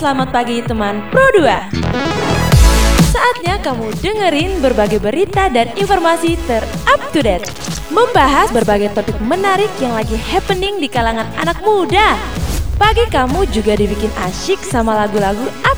selamat pagi teman Pro 2. Saatnya kamu dengerin berbagai berita dan informasi ter-up to date, membahas berbagai topik menarik yang lagi happening di kalangan anak muda. Pagi kamu juga dibikin asyik sama lagu-lagu